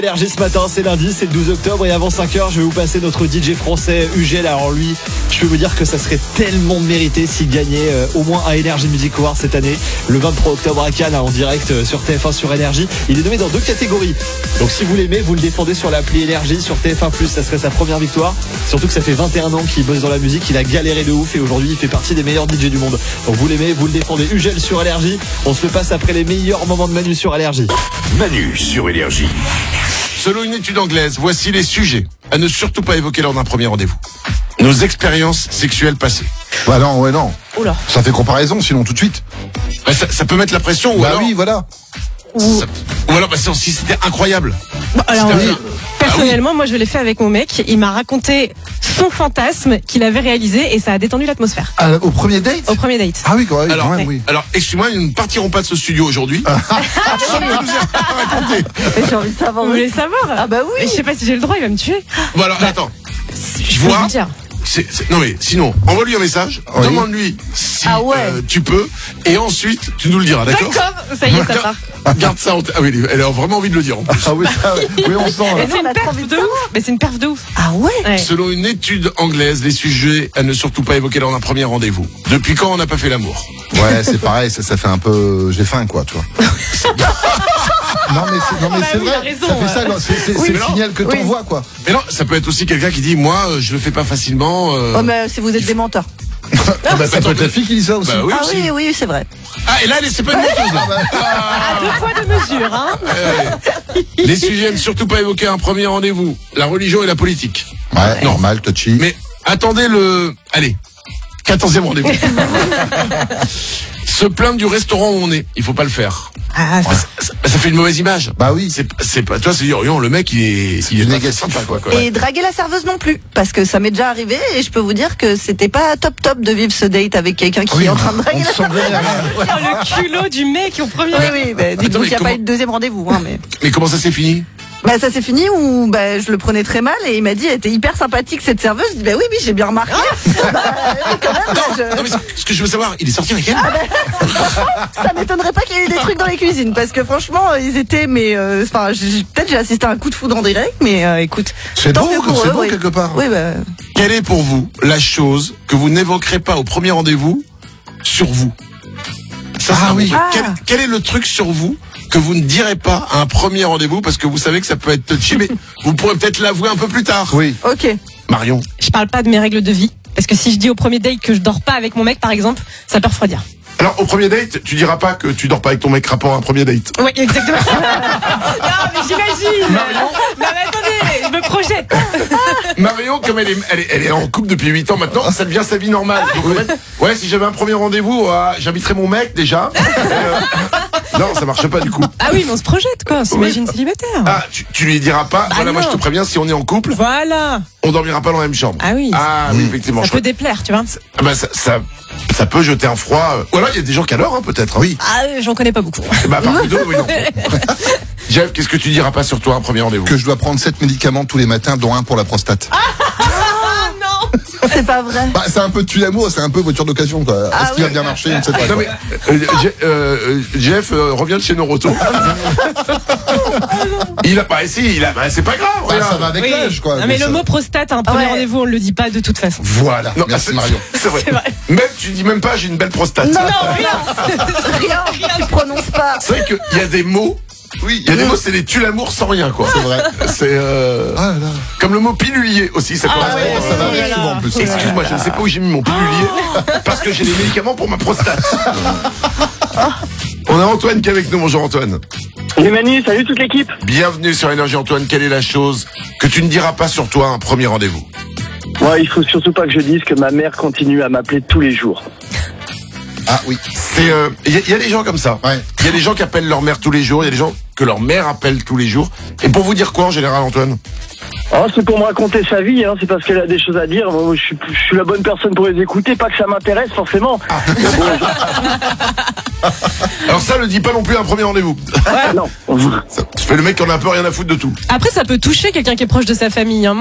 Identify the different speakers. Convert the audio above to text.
Speaker 1: Énergie ce matin, c'est lundi, c'est le 12 octobre et avant 5h, je vais vous passer notre DJ français Ugel. Alors lui, je peux vous dire que ça serait tellement mérité s'il gagnait au moins un Energy Music Award cette année, le 23 octobre à Cannes, en direct sur TF1 sur Énergie. Il est nommé dans 2 catégories. Donc si vous l'aimez, vous le défendez sur l'appli Énergie, sur TF1+, ça serait sa première victoire. Surtout que ça fait 21 ans qu'il bosse dans la musique, il a galéré de ouf et aujourd'hui il fait partie des meilleurs DJ du monde. Donc vous l'aimez, vous le défendez. Ugel sur Énergie. On se le passe après les meilleurs moments de Manu sur Énergie.
Speaker 2: Manu sur Énergie. Selon une étude anglaise, voici les sujets à ne surtout pas évoquer lors d'un premier rendez-vous. Nos expériences sexuelles passées.
Speaker 3: Bah non, ouais, non.
Speaker 4: Oula.
Speaker 3: Ça fait comparaison, sinon tout de suite.
Speaker 2: Bah, ça peut mettre la pression, ou
Speaker 3: Bah
Speaker 2: alors...
Speaker 3: oui, voilà.
Speaker 2: Ou alors, bah, si c'était incroyable.
Speaker 4: Bon, alors,
Speaker 2: C'était-
Speaker 4: personnellement, moi je l'ai fait avec mon mec. Il m'a raconté son fantasme qu'il avait réalisé et ça a détendu l'atmosphère.
Speaker 3: Ah, au premier date
Speaker 4: Au premier date.
Speaker 3: Ah oui, quand même,
Speaker 2: Alors,
Speaker 3: quand même, oui.
Speaker 2: Alors, excuse-moi, nous ne partirons pas de ce studio aujourd'hui. Sans que nous ayons raconté.
Speaker 5: J'ai envie de savoir.
Speaker 4: Vous voulez savoir?
Speaker 5: Ah bah oui.
Speaker 4: Mais je sais pas si j'ai le droit, il va me tuer.
Speaker 2: Bon alors, attends.
Speaker 4: Je peux
Speaker 2: vois.
Speaker 4: vous le dire.
Speaker 2: Non mais sinon, envoie-lui un message,
Speaker 3: Oui.
Speaker 2: demande-lui si
Speaker 5: Ah ouais.
Speaker 2: tu peux, et ensuite tu nous le diras, d'accord?
Speaker 4: D'accord, ça y est, ça part.
Speaker 2: Garde ça en tête. Ah oui, elle a vraiment envie de le dire en plus.
Speaker 3: Ah oui, oui, on sent.
Speaker 4: Mais
Speaker 3: Là.
Speaker 4: c'est
Speaker 5: on
Speaker 4: une
Speaker 5: a trop
Speaker 4: perf
Speaker 5: envie de
Speaker 4: de ouf. Mais c'est une perf de ouf.
Speaker 5: Ah ouais.
Speaker 4: Ouais.
Speaker 2: Selon une étude anglaise, les sujets à ne surtout pas évoquer lors d'un premier rendez-vous. Depuis quand on n'a pas fait l'amour?
Speaker 3: Ouais, c'est pareil, ça fait un peu. J'ai faim, quoi, tu vois. Non, mais c'est
Speaker 4: Bah oui,
Speaker 3: vrai.
Speaker 4: il a raison,
Speaker 3: Ça fait ça, non, c'est
Speaker 2: Oui,
Speaker 3: le
Speaker 2: mais non.
Speaker 3: signal que t'envoies, quoi.
Speaker 2: Mais non, ça peut être aussi quelqu'un qui dit, moi, je le fais pas facilement.
Speaker 5: Oh mais si vous êtes des menteurs.
Speaker 3: Ah bah, ça peut être la fille qui dit ça aussi.
Speaker 2: Bah oui,
Speaker 5: Ah
Speaker 2: aussi.
Speaker 5: oui, oui, c'est vrai.
Speaker 2: Ah, et là, c'est pas une menteuse, là.
Speaker 4: À 2 poids de mesure, hein.
Speaker 2: Les sujets à ne surtout pas évoquer à un premier rendez-vous. La religion et la politique.
Speaker 3: Ouais, normal, touchy.
Speaker 2: Mais attendez allez, 14e rendez-vous. Se plaindre du restaurant où on est, il faut pas le faire.
Speaker 4: Ah,
Speaker 2: Ça fait une mauvaise image.
Speaker 3: Bah oui.
Speaker 2: C'est pas, toi, c'est dire, le mec, il est pas très
Speaker 3: négatif.
Speaker 2: sympa, quoi.
Speaker 5: Et draguer la serveuse non plus, parce que ça m'est déjà arrivé et je peux vous dire que c'était pas top de vivre ce date avec quelqu'un qui
Speaker 3: Oui,
Speaker 5: est en train de
Speaker 3: on
Speaker 5: draguer la
Speaker 3: se sent
Speaker 5: serveuse.
Speaker 3: vénère.
Speaker 4: oh, le culot du mec au premier.
Speaker 5: Oui, oui, bah, dites-vous
Speaker 2: Attends, mais
Speaker 5: qu'il n'y a
Speaker 2: comment-
Speaker 5: pas eu de deuxième rendez-vous, hein, mais.
Speaker 2: Mais comment ça s'est fini?
Speaker 5: Bah ça s'est fini où bah je le prenais très mal et il m'a dit elle était hyper sympathique cette serveuse. Je dis bah oui j'ai bien remarqué. Bah, oui, quand même, bah, je-
Speaker 2: Non, mais ce que je veux savoir, il est sorti avec elle?
Speaker 5: Ça m'étonnerait pas qu'il y ait eu des trucs dans les cuisines parce que franchement ils étaient mais enfin peut-être j'ai assisté à un coup de foudre en direct mais écoute.
Speaker 3: C'est
Speaker 5: tant
Speaker 3: beau,
Speaker 5: mieux pour
Speaker 3: c'est
Speaker 5: eux,
Speaker 3: beau
Speaker 5: oui.
Speaker 3: quelque part.
Speaker 5: Oui bah
Speaker 2: Quelle est pour vous la chose que vous n'évoquerez pas au premier rendez-vous sur vous? Ça, c'est
Speaker 3: Ah
Speaker 2: un
Speaker 3: oui.
Speaker 2: bon truc.
Speaker 5: Ah.
Speaker 2: Quel est le truc sur vous que vous ne direz pas à un premier rendez-vous parce que vous savez que ça peut être touchy, mais vous pourrez peut-être l'avouer un peu plus tard?
Speaker 3: Oui.
Speaker 5: ok.
Speaker 2: Marion.
Speaker 4: Je parle pas de mes règles de vie. Parce que si je dis au premier date que je dors pas avec mon mec, par exemple, ça peut refroidir.
Speaker 2: Alors, au premier date, tu diras pas que tu dors pas avec ton mec rapport à un premier date.
Speaker 4: Oui, exactement. non, mais j'imagine. Non, mais attendez, je me projette.
Speaker 2: Marion, comme elle est en couple depuis 8 ans maintenant, ça devient sa vie normale. Donc, en fait, ouais, si j'avais un premier rendez-vous, j'inviterais mon mec déjà. Non, ça marche pas du coup.
Speaker 4: Ah oui, mais on se projette, quoi. On s'imagine célibataire.
Speaker 2: Ah, tu lui diras pas, voilà, moi je
Speaker 4: non.
Speaker 2: te préviens, si on est en couple,
Speaker 4: Voilà.
Speaker 2: on dormira pas dans la même chambre.
Speaker 4: Ah oui.
Speaker 2: Ah oui, effectivement.
Speaker 4: Ça
Speaker 2: je
Speaker 4: peut
Speaker 2: crois-
Speaker 4: déplaire, tu vois.
Speaker 2: Ah bah, ça peut jeter un froid. Ou alors il y a des gens qui adorent, hein, peut-être. Oui.
Speaker 4: Ah, j'en connais pas beaucoup.
Speaker 2: Bah, par plutôt, oui, non. Jeff, qu'est-ce que tu diras pas sur toi un premier rendez-vous?
Speaker 3: Que je dois prendre 7 médicaments tous les matins, dont un pour la prostate.
Speaker 4: Ah non.
Speaker 5: C'est pas vrai.
Speaker 3: Bah, c'est un peu tue l'amour, c'est un peu voiture d'occasion, quoi.
Speaker 5: Ah
Speaker 3: Est-ce qu'il va
Speaker 5: oui.
Speaker 3: bien marcher? On ne sait pas.
Speaker 2: Non mais Jeff revient de chez Noroto. C'est pas grave.
Speaker 3: Bah,
Speaker 2: regarde.
Speaker 3: ça va avec
Speaker 4: Oui.
Speaker 3: l'âge, quoi.
Speaker 4: Non, mais
Speaker 3: ça-
Speaker 4: le mot prostate à un premier
Speaker 5: Ouais.
Speaker 4: rendez-vous, on le dit pas de toute façon.
Speaker 3: Voilà.
Speaker 2: Non,
Speaker 3: Merci
Speaker 2: c'est-
Speaker 3: Marion.
Speaker 2: C'est vrai.
Speaker 4: C'est vrai.
Speaker 2: Même tu dis même pas j'ai une belle prostate.
Speaker 5: Non,
Speaker 4: rien.
Speaker 5: rien. Tu prononces pas.
Speaker 2: C'est vrai qu'il y a des mots.
Speaker 3: Oui,
Speaker 2: Il y a des mots, c'est les tue l'amour sans rien quoi.
Speaker 3: c'est vrai.
Speaker 2: C'est
Speaker 3: Ah là.
Speaker 2: comme le mot pilulier aussi, ça correspond.
Speaker 4: ouais,
Speaker 3: Ça va
Speaker 4: Oh
Speaker 3: avec
Speaker 4: là
Speaker 3: souvent
Speaker 4: là.
Speaker 3: en plus.
Speaker 2: Excuse-moi, je ne sais pas où j'ai mis mon pilulier parce que j'ai des médicaments pour ma prostate. On a Antoine qui est avec nous. Bonjour Antoine.
Speaker 6: Salut Manu, salut toute l'équipe.
Speaker 2: Bienvenue sur Énergie Antoine. Quelle est la chose que tu ne diras pas sur toi à un premier rendez-vous?
Speaker 6: Moi, il faut surtout pas que je dise que ma mère continue à m'appeler tous les jours.
Speaker 3: Ah oui.
Speaker 2: C'est il y a des gens comme ça.
Speaker 3: Ouais.
Speaker 2: Il y a des gens qui appellent leur mère tous les jours. Il y a des gens que leur mère appelle tous les jours. Et pour vous dire quoi en général, Antoine?
Speaker 6: Oh, c'est pour me raconter sa vie, hein. C'est parce qu'elle a des choses à dire. Moi, je suis la bonne personne pour les écouter, pas que ça m'intéresse forcément.
Speaker 2: Alors ça, le dis pas non plus à un premier rendez-vous.
Speaker 6: Non.
Speaker 2: Ça fait le mec qui en a un peu rien à foutre de tout.
Speaker 4: Après, ça peut toucher quelqu'un qui est proche de sa famille. Hein.